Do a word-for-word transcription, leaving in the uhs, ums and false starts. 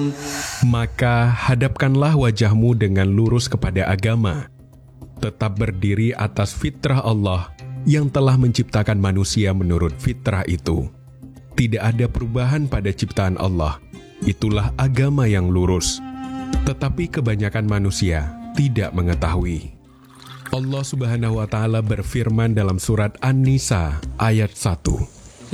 Maka hadapkanlah wajahmu dengan lurus kepada agama. Tetap berdiri atas fitrah Allah yang telah menciptakan manusia menurut fitrah itu. Tidak ada perubahan pada ciptaan Allah. Itulah agama yang lurus. Tetapi kebanyakan manusia tidak mengetahui. Allah Subhanahu wa Ta'ala berfirman dalam surat An-Nisa ayat satu.